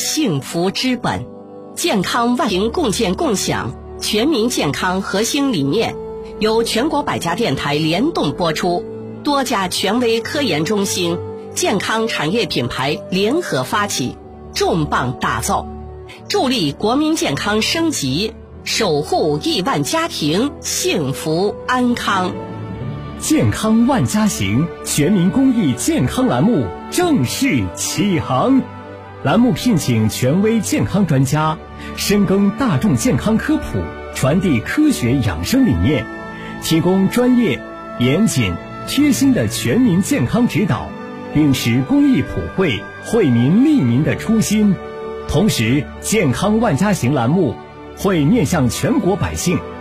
幸福之本。健康万行共建共享，全民健康核心理念，由全国百家电台联动播出，多家权威科研中心、健康产业品牌联合发起，重磅打造，助力国民健康升级，守护亿万家庭幸福安康。 健康万家行全民公益健康栏目正式启航，栏目聘请权威健康专家，深耕大众健康科普，传递科学养生理念，提供专业、严谨、贴心的全民健康指导，秉持公益普惠、惠民利民的初心。同时，健康万家行栏目会面向全国百姓，